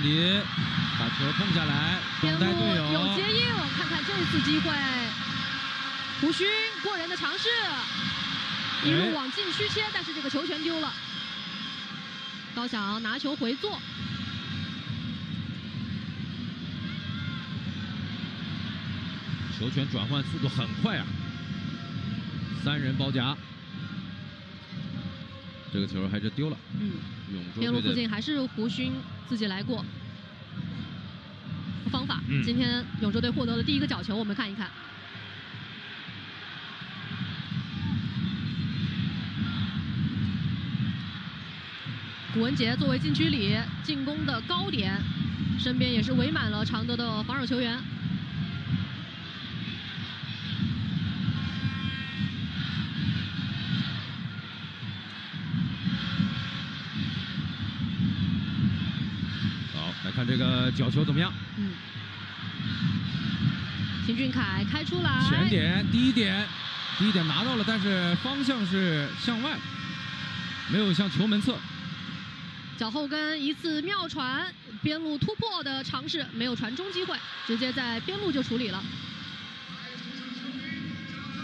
文迪把球碰下来，等待队友有接应，看看这次机会，胡勋过人的尝试，一路往禁区切，但是这个球权丢了。高翔拿球回做， 球权转换速度很快啊，3人包夹，这个球还是丢了。永州边路附近还是胡勋自己来过。方法，今天永州队获得了第一个角球，我们看一看。古文杰作为禁区里进攻的高点，身边也是围满了常德的防守球员。 好，来看这个角球怎么样？ 秦俊凯开出来， 前点，第一点拿到了，但是方向是向外，没有向球门侧。 脚后跟一次妙传，边路突破的尝试没有传中机会，直接在边路就处理了。